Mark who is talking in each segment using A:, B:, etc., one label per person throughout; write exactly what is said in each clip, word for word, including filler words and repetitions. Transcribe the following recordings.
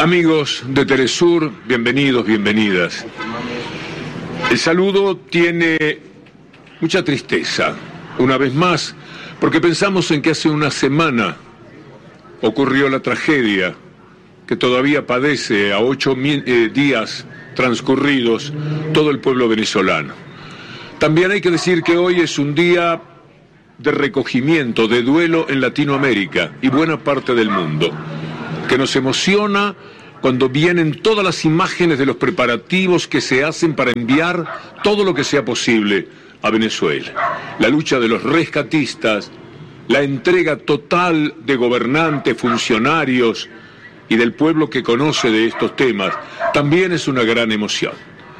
A: Amigos de Telesur, bienvenidos, bienvenidas. El saludo tiene mucha tristeza, una vez más, porque pensamos en que hace una semana ocurrió la tragedia que todavía padece a ocho mil, eh, días transcurridos todo el pueblo venezolano. También hay que decir que hoy es un día de recogimiento, de duelo en Latinoamérica y buena parte del mundo, que nos emociona cuando vienen todas las imágenes de los preparativos que se hacen para enviar todo lo que sea posible a Venezuela. La lucha de los rescatistas, la entrega total de gobernantes, funcionarios y del pueblo que conoce de estos temas, también es una gran emoción.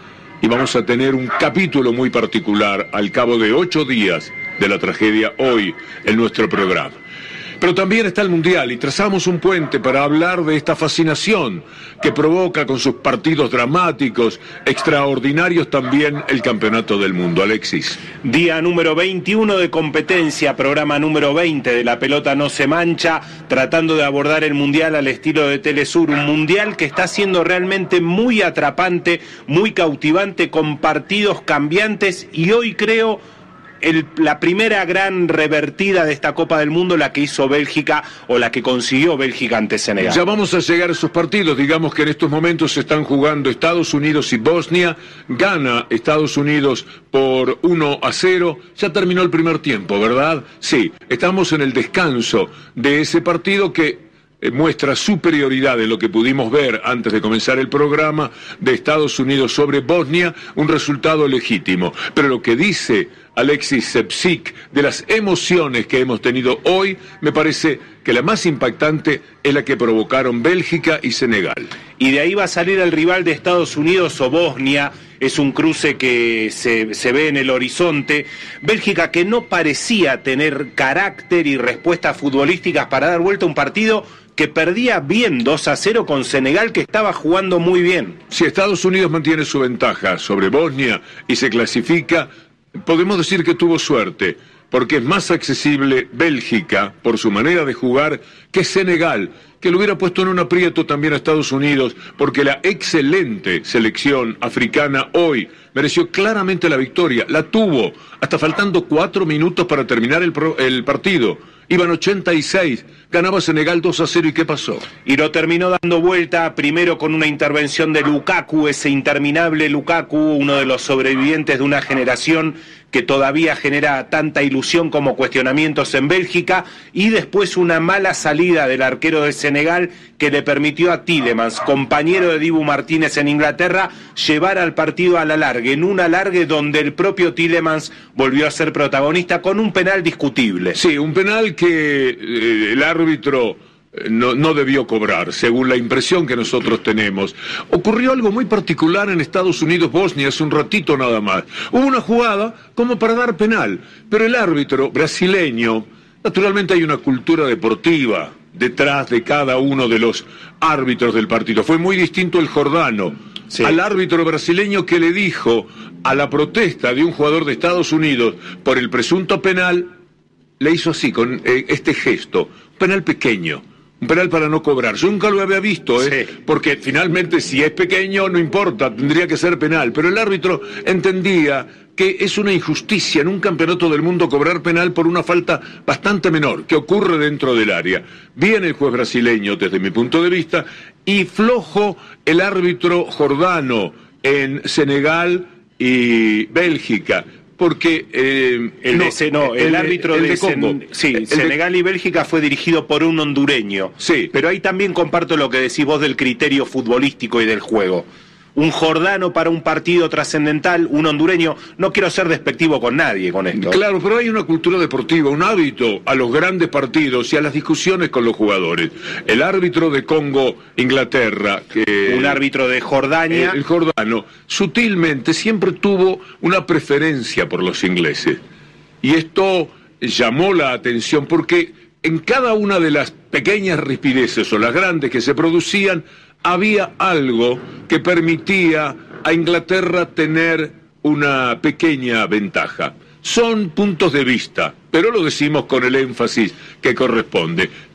A: Y vamos a tener un capítulo muy particular al cabo de ocho días de la tragedia hoy en nuestro programa. Pero también está el Mundial y trazamos un puente para hablar de esta fascinación que provoca con sus partidos dramáticos, extraordinarios también el Campeonato del Mundo. Alexis.
B: Día número veintiuno de competencia, programa número veinte de La Pelota No Se Mancha, tratando de abordar el Mundial al estilo de Telesur, un Mundial que está siendo realmente muy atrapante, muy cautivante, con partidos cambiantes y hoy creo... El, la primera gran revertida de esta Copa del Mundo, la que hizo Bélgica o la que consiguió Bélgica ante Senegal.
A: Ya vamos a llegar a esos partidos. Digamos que en estos momentos se están jugando Estados Unidos y Bosnia. Gana Estados Unidos por uno a cero. Ya terminó el primer tiempo, ¿verdad? Sí, estamos en el descanso de ese partido que muestra superioridad en lo que pudimos ver antes de comenzar el programa de Estados Unidos sobre Bosnia, un resultado legítimo. Pero lo que dice Alexis Sepsik de las emociones que hemos tenido hoy, me parece que la más impactante es la que provocaron Bélgica y Senegal.
B: Y de ahí va a salir el rival de Estados Unidos o Bosnia. Es un cruce que se, se ve en el horizonte. Bélgica que no parecía tener carácter y respuestas futbolísticas para dar vuelta a un partido que perdía bien dos a cero con Senegal, que estaba jugando muy bien.
A: Si Estados Unidos mantiene su ventaja sobre Bosnia y se clasifica, podemos decir que tuvo suerte, porque es más accesible Bélgica por su manera de jugar que Senegal, que lo hubiera puesto en un aprieto también a Estados Unidos, porque la excelente selección africana hoy mereció claramente la victoria, la tuvo, hasta faltando cuatro minutos para terminar el, pro, el partido. Iban ochenta y seis, ganaba Senegal dos a cero, ¿y qué pasó?
B: Y lo terminó dando vuelta, primero con una intervención de Lukaku, ese interminable Lukaku, uno de los sobrevivientes de una generación que todavía genera tanta ilusión como cuestionamientos en Bélgica, y después una mala salida del arquero de Senegal que le permitió a Tielemans, compañero de Dibu Martínez en Inglaterra, llevar al partido a la largue, en un alargue donde el propio Tielemans volvió a ser protagonista con un penal discutible.
A: Sí, un penal que eh, el árbitro No, no debió cobrar, según la impresión que nosotros tenemos. Ocurrió algo muy particular en Estados Unidos-Bosnia hace un ratito nada más. Hubo una jugada como para dar penal, pero el árbitro brasileño, naturalmente hay una cultura deportiva detrás de cada uno de los árbitros del partido. Fue muy distinto el jordano, sí, al árbitro brasileño que le dijo a la protesta de un jugador de Estados Unidos por el presunto penal, le hizo así, con eh, este gesto, un penal pequeño. Un penal para no cobrar. Yo nunca lo había visto, ¿eh? Sí. Porque finalmente si es pequeño no importa, tendría que ser penal. Pero el árbitro entendía que es una injusticia en un campeonato del mundo cobrar penal por una falta bastante menor que ocurre dentro del área. Bien el juez brasileño desde mi punto de vista, y flojo el árbitro jordano en Senegal y Bélgica. Porque eh,
B: el, no, de, no, el, el árbitro el de, de Congo, sí, el Senegal de... y Bélgica fue dirigido por un hondureño.
A: Sí.
B: Pero ahí también comparto lo que decís vos del criterio futbolístico y del juego. Un jordano para un partido trascendental, un hondureño. No quiero ser despectivo con nadie con esto.
A: Claro, pero hay una cultura deportiva, un hábito a los grandes partidos y a las discusiones con los jugadores. El árbitro de Congo, Inglaterra, que
B: un árbitro de Jordania,
A: el, el jordano, sutilmente siempre tuvo una preferencia por los ingleses. Y esto llamó la atención porque en cada una de las pequeñas rispideces o las grandes que se producían, había algo que permitía a Inglaterra tener una pequeña ventaja. Son puntos de vista, pero lo decimos con el énfasis que corresponde.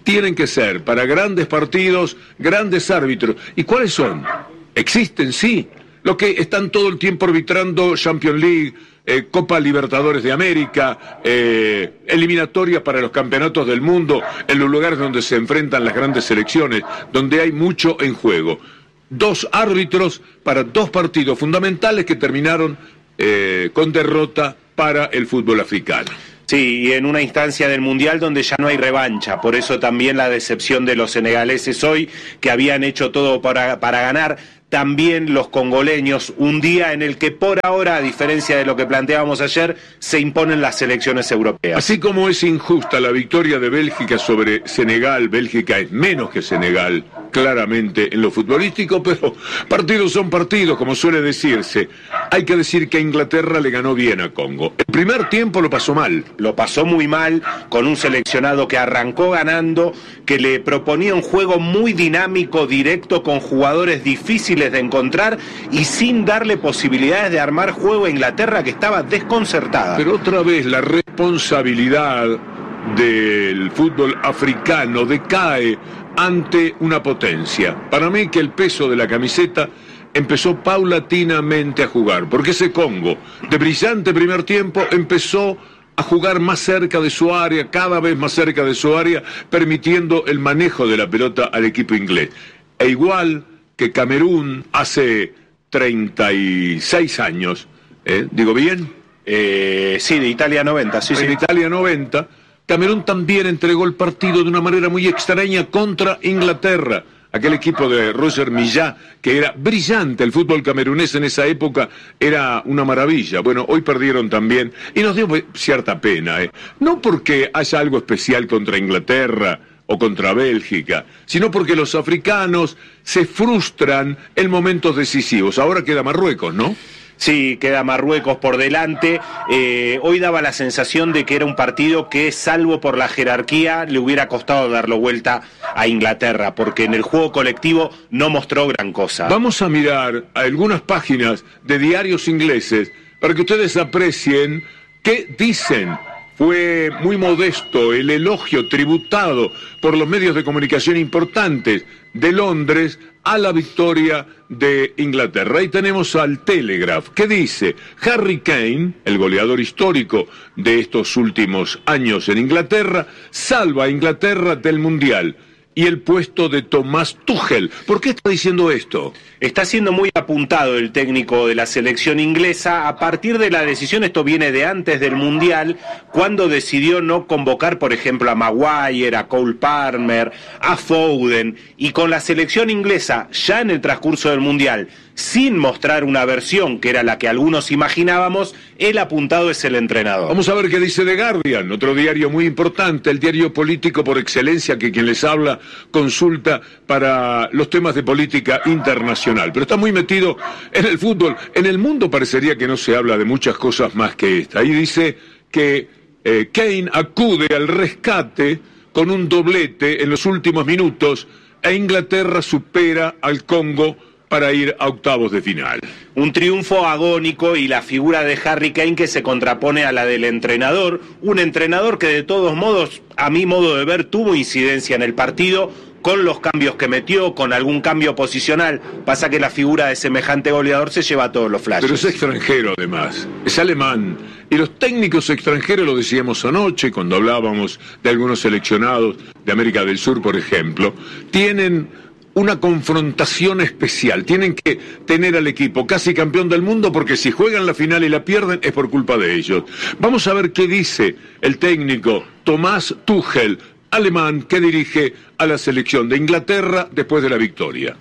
A: tienen que ser para grandes partidos, grandes árbitros. ¿Y cuáles son? Existen, sí. Los que están todo el tiempo arbitrando Champions League, eh, Copa Libertadores de América, eh, eliminatorias para los campeonatos del mundo, en los lugares donde se enfrentan las grandes selecciones, donde hay mucho en juego. Dos árbitros para dos partidos fundamentales que terminaron eh, con derrota para el fútbol africano.
B: Sí, y en una instancia del Mundial donde ya no hay revancha, por eso también la decepción de los senegaleses hoy, que habían hecho todo para, para ganar. También los congoleños, un día en el que por ahora, a diferencia de lo que planteábamos ayer, se imponen las selecciones europeas.
A: Así como es injusta la victoria de Bélgica sobre Senegal, Bélgica es menos que Senegal, claramente en lo futbolístico, pero partidos son partidos, como suele decirse. Hay que decir que Inglaterra le ganó bien a Congo. El primer tiempo lo pasó mal.
B: Lo pasó muy mal, con un seleccionado que arrancó ganando, que le proponía un juego muy dinámico, directo, con jugadores difíciles de encontrar y sin darle posibilidades de armar juego a Inglaterra, que estaba desconcertada.
A: Pero otra vez la responsabilidad del fútbol africano decae ante una potencia. Para mí que el peso de la camiseta empezó paulatinamente a jugar, porque ese Congo, de brillante primer tiempo, empezó a jugar más cerca de su área, cada vez más cerca de su área, permitiendo el manejo de la pelota al equipo inglés. E igual que Camerún hace treinta y seis años, ¿eh? ¿Digo bien?
B: Eh, sí, de Italia noventa, sí,
A: en
B: sí.
A: Italia noventa, Camerún también entregó el partido de una manera muy extraña contra Inglaterra. Aquel equipo de Roger Millat, que era brillante, el fútbol camerunés en esa época era una maravilla. Bueno, hoy perdieron también, y nos dio cierta pena, ¿eh? No porque haya algo especial contra Inglaterra o contra Bélgica, sino porque los africanos se frustran en momentos decisivos. Ahora queda Marruecos, ¿no?
B: Sí, queda Marruecos por delante. Eh, hoy daba la sensación de que era un partido que, salvo por la jerarquía, le hubiera costado darlo vuelta a Inglaterra, porque en el juego colectivo no mostró gran cosa.
A: Vamos a mirar a algunas páginas de diarios ingleses para que ustedes aprecien qué dicen. Fue muy modesto el elogio tributado por los medios de comunicación importantes de Londres a la victoria de Inglaterra. Ahí tenemos al Telegraph, que dice: Harry Kane, el goleador histórico de estos últimos años en Inglaterra, salva a Inglaterra del Mundial. Y el puesto de Thomas Tuchel. ¿Por qué está diciendo esto?
B: Está siendo muy apuntado el técnico de la selección inglesa a partir de la decisión, esto viene de antes del Mundial, cuando decidió no convocar, por ejemplo, a Maguire, a Cole Palmer, a Foden, y con la selección inglesa ya en el transcurso del Mundial, sin mostrar una versión que era la que algunos imaginábamos, el apuntado es el entrenador.
A: Vamos a ver qué dice The Guardian, otro diario muy importante, el diario político por excelencia, que quien les habla consulta para los temas de política internacional, pero está muy metido en el fútbol. En el mundo parecería que no se habla de muchas cosas más que esta. Ahí dice que eh, Kane acude al rescate con un doblete en los últimos minutos e Inglaterra supera al Congo para ir a octavos de final.
B: Un triunfo agónico y la figura de Harry Kane que se contrapone a la del entrenador, un entrenador que de todos modos, a mi modo de ver, tuvo incidencia en el partido, con los cambios que metió, con algún cambio posicional. Pasa que la figura de semejante goleador se lleva todos los flashes.
A: Pero es extranjero además, es alemán. Y los técnicos extranjeros, lo decíamos anoche cuando hablábamos de algunos seleccionados de América del Sur, por ejemplo, tienen una confrontación especial. Tienen que tener al equipo casi campeón del mundo, porque si juegan la final y la pierden es por culpa de ellos. Vamos a ver qué dice el técnico Thomas Tuchel, alemán, que dirige a la selección de Inglaterra después de la victoria.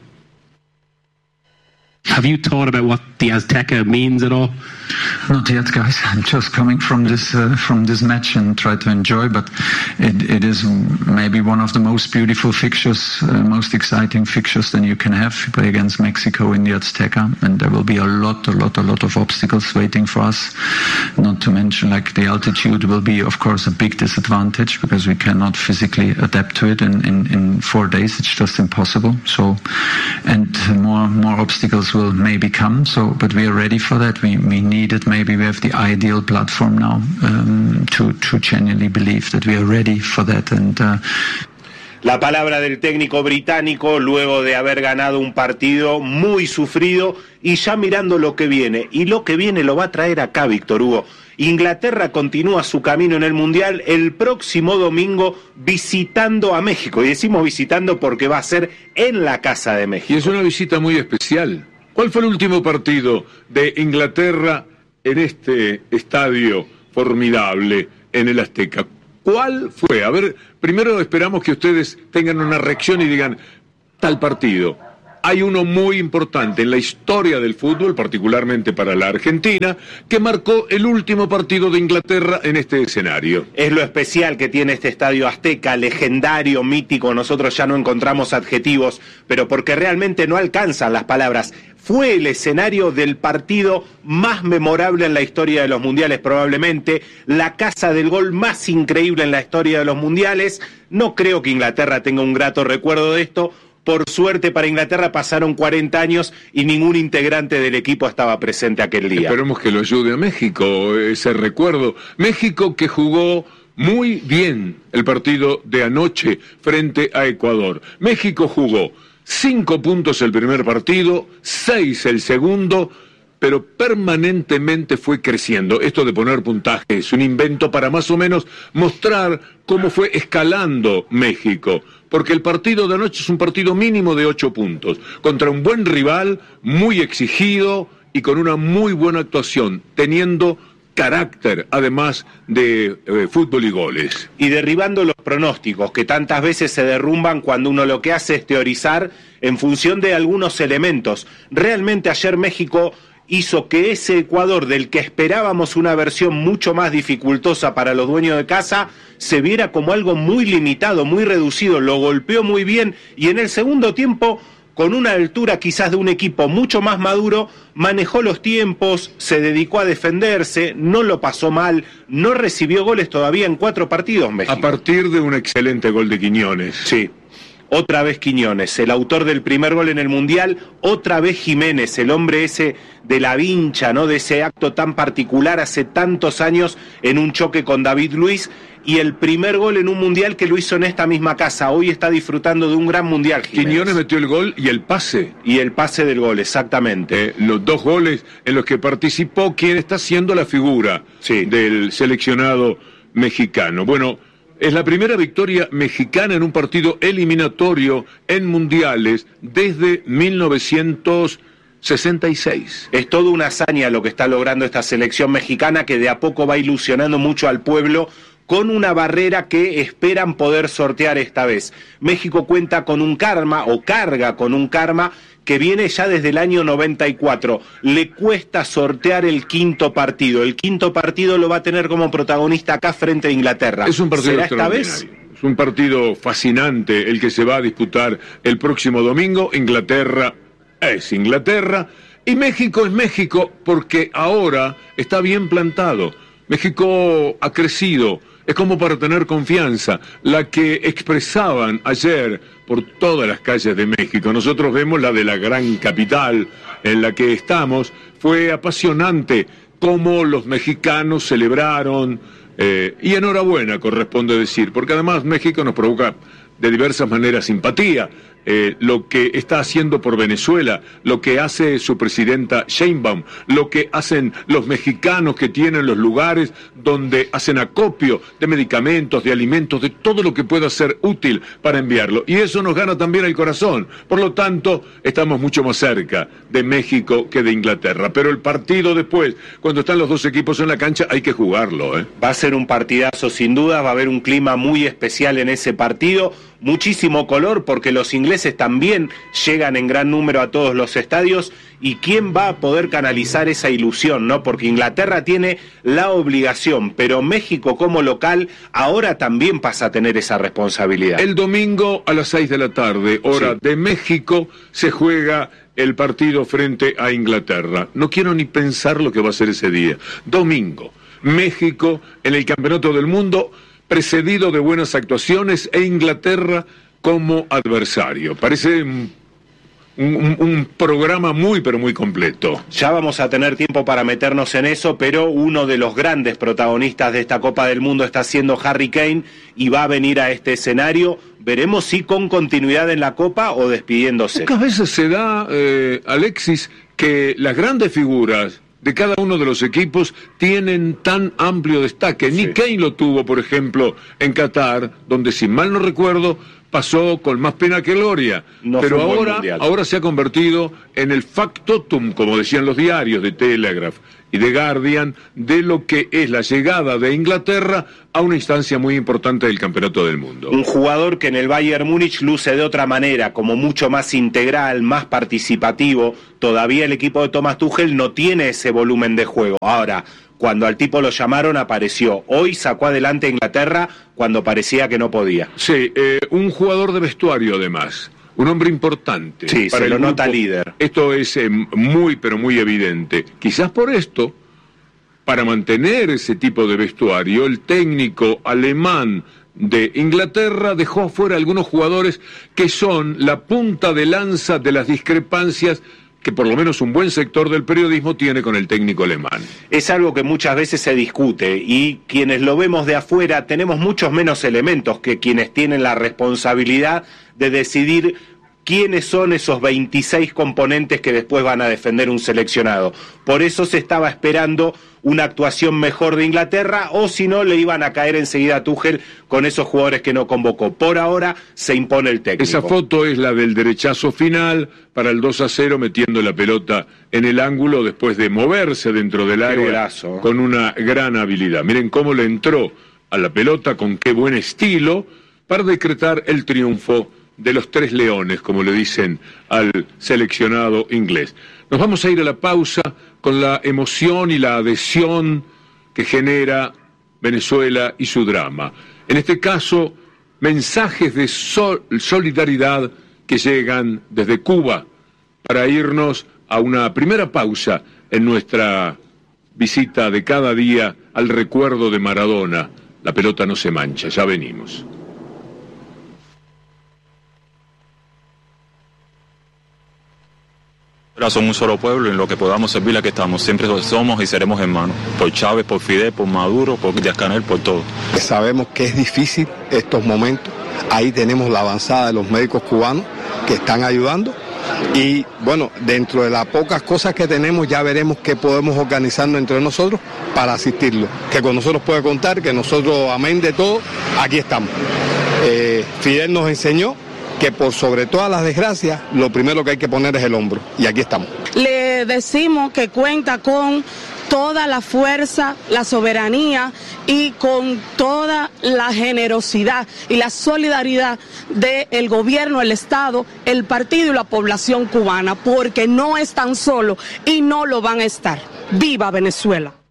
C: Have you thought about what the Azteca means at all?
D: Not yet, guys. I'm just coming from this uh, from this match and try to enjoy. But it, it is maybe one of the most beautiful fixtures, uh, most exciting fixtures that you can have. You play against Mexico in the Azteca, and there will be a lot, a lot, a lot of obstacles waiting for us. Not to mention, like, the altitude will be, of course, a big disadvantage because we cannot physically adapt to it in, in, in four days. It's just impossible. So, and more more obstacles will maybe come. So, but we are ready for that. We we need it. Maybe we have the ideal platform now um, to to genuinely believe that we are ready for that. And uh,
B: La palabra del técnico británico luego de haber ganado un partido muy sufrido y ya mirando lo que viene. Y lo que viene lo va a traer acá, Víctor Hugo. Inglaterra continúa su camino en el Mundial el próximo domingo visitando a México. Y decimos visitando porque va a ser en la casa de México.
A: Y es una visita muy especial. ¿Cuál fue el último partido de Inglaterra en este estadio formidable en el Azteca? ¿Cuál fue? A ver, primero esperamos que ustedes tengan una reacción y digan, tal partido. Hay uno muy importante en la historia del fútbol, particularmente para la Argentina, que marcó el último partido de Inglaterra en este escenario.
B: Es lo especial que tiene este estadio Azteca, legendario, mítico. Nosotros ya no encontramos adjetivos, pero porque realmente no alcanzan las palabras. Fue el escenario del partido más memorable en la historia de los mundiales, probablemente la casa del gol más increíble en la historia de los mundiales. No creo que Inglaterra tenga un grato recuerdo de esto. Por suerte para Inglaterra pasaron cuarenta años y ningún integrante del equipo estaba presente aquel día.
A: Esperemos que lo ayude a México ese recuerdo. México que jugó muy bien el partido de anoche frente a Ecuador. México jugó cinco puntos el primer partido, seis el segundo, pero permanentemente fue creciendo. Esto de poner puntaje es un invento para más o menos mostrar cómo fue escalando México, porque el partido de anoche es un partido mínimo de ocho puntos, contra un buen rival, muy exigido y con una muy buena actuación, teniendo carácter, además de eh, fútbol y goles.
B: Y derribando los pronósticos, que tantas veces se derrumban cuando uno lo que hace es teorizar en función de algunos elementos. Realmente ayer México hizo que ese Ecuador, del que esperábamos una versión mucho más dificultosa para los dueños de casa, se viera como algo muy limitado, muy reducido. Lo golpeó muy bien y en el segundo tiempo, con una altura quizás de un equipo mucho más maduro, manejó los tiempos, se dedicó a defenderse, no lo pasó mal, no recibió goles todavía en cuatro partidos México.
A: A partir de un excelente gol de Quiñones.
B: Sí. Otra vez Quiñones, el autor del primer gol en el Mundial, otra vez Jiménez, el hombre ese de la vincha, ¿no? De ese acto tan particular hace tantos años en un choque con David Luiz, y el primer gol en un Mundial que lo hizo en esta misma casa. Hoy está disfrutando de un gran Mundial, Jiménez.
A: Quiñones metió el gol y el pase.
B: Y el pase del gol, exactamente.
A: Eh, los dos goles en los que participó quien está siendo la figura sí. del seleccionado mexicano. Bueno, es la primera victoria mexicana en un partido eliminatorio en mundiales desde mil novecientos sesenta y seis.
B: Es toda una hazaña lo que está logrando esta selección mexicana, que de a poco va ilusionando mucho al pueblo con una barrera que esperan poder sortear esta vez. México cuenta con un karma, o carga con un karma, que viene ya desde el año noventa y cuatro. Le cuesta sortear el quinto partido. El quinto partido lo va a tener como protagonista acá frente a Inglaterra.
A: Es un partido
B: ¿Será
A: extraordinario.
B: esta vez?
A: Es un partido fascinante el que se va a disputar el próximo domingo. Inglaterra es Inglaterra y México es México, porque ahora está bien plantado. México ha crecido. Es como para tener confianza, la que expresaban ayer por todas las calles de México. Nosotros vemos la de la gran capital en la que estamos. Fue apasionante cómo los mexicanos celebraron, eh, y enhorabuena corresponde decir, porque además México nos provoca de diversas maneras simpatía. Eh, lo que está haciendo por Venezuela, lo que hace su presidenta Sheinbaum, lo que hacen los mexicanos que tienen los lugares donde hacen acopio de medicamentos, de alimentos, de todo lo que pueda ser útil para enviarlo. Y eso nos gana también el corazón. Por lo tanto, estamos mucho más cerca de México que de Inglaterra. Pero el partido después, cuando están los dos equipos en la cancha, hay que jugarlo, ¿eh?
B: Va a ser un partidazo sin duda, va a haber un clima muy especial en ese partido. Muchísimo color, porque los ingleses también llegan en gran número a todos los estadios. ¿Y quién va a poder canalizar esa ilusión, no? Porque Inglaterra tiene la obligación, pero México como local ahora también pasa a tener esa responsabilidad.
A: El domingo a las seis de la tarde, hora sí. de México, se juega el partido frente a Inglaterra. No quiero ni pensar lo que va a ser ese día. Domingo, México en el Campeonato del Mundo, precedido de buenas actuaciones, e Inglaterra como adversario. Parece un, un, un programa muy pero muy completo.
B: Ya vamos a tener tiempo para meternos en eso, pero uno de los grandes protagonistas de esta Copa del Mundo está siendo Harry Kane y va a venir a este escenario. veremos si con continuidad en la Copa o despidiéndose.
A: Pocas veces se da, eh, Alexis, que las grandes figuras de cada uno de los equipos tienen tan amplio destaque. Sí. Nick Kane lo tuvo, por ejemplo, en Qatar, donde, si mal no recuerdo, pasó con más pena que gloria. No, pero ahora, ahora se ha convertido en el factotum, como decían los diarios de Telegraph y de Guardian, de lo que es la llegada de Inglaterra a una instancia muy importante del Campeonato del Mundo.
B: Un jugador que en el Bayern Múnich luce de otra manera, como mucho más integral, más participativo. Todavía el equipo de Thomas Tuchel no tiene ese volumen de juego. Ahora, cuando al tipo lo llamaron, apareció. Hoy sacó adelante a Inglaterra cuando parecía que no podía.
A: Sí, eh, un jugador de vestuario además. Un hombre importante.
B: Sí, para se lo nota líder.
A: Esto es eh, muy, pero muy evidente. Quizás por esto, para mantener ese tipo de vestuario, el técnico alemán de Inglaterra dejó fuera algunos jugadores que son la punta de lanza de las discrepancias que por lo menos un buen sector del periodismo tiene con el técnico alemán.
B: Es algo que muchas veces se discute y quienes lo vemos de afuera tenemos muchos menos elementos que quienes tienen la responsabilidad de decidir quiénes son esos veintiséis componentes que después van a defender un seleccionado. Por eso se estaba esperando una actuación mejor de Inglaterra, o si no, le iban a caer enseguida a Tuchel con esos jugadores que no convocó. Por ahora se impone el técnico.
A: Esa foto es la del derechazo final para el dos a cero, metiendo la pelota en el ángulo después de moverse dentro del área
B: golazo,
A: con una gran habilidad. Miren cómo le entró a la pelota, con qué buen estilo, para decretar el triunfo de los tres leones, como le dicen al seleccionado inglés. Nos vamos a ir a la pausa con la emoción y la adhesión que genera Venezuela y su drama. En este caso, mensajes de sol- solidaridad que llegan desde Cuba para irnos a una primera pausa en nuestra visita de cada día al recuerdo de Maradona. La pelota no se mancha, ya venimos.
E: Somos un solo pueblo y en lo que podamos servir, aquí estamos. Siempre somos y seremos hermanos. Por Chávez, por Fidel, por Maduro, por Díaz-Canel, por todo.
F: Sabemos que es difícil estos momentos. Ahí tenemos la avanzada de los médicos cubanos que están ayudando. Y bueno, dentro de las pocas cosas que tenemos, ya veremos qué podemos organizarnos entre nosotros para asistirlo. Que con nosotros puede contar, que nosotros, amén de todo, aquí estamos. Eh, Fidel nos enseñó que por sobre todas las desgracias, lo primero que hay que poner es el hombro, y aquí estamos.
G: Le decimos que cuenta con toda la fuerza, la soberanía y con toda la generosidad y la solidaridad del gobierno, el Estado, el partido y la población cubana, porque no están solos y no lo van a estar. ¡Viva Venezuela!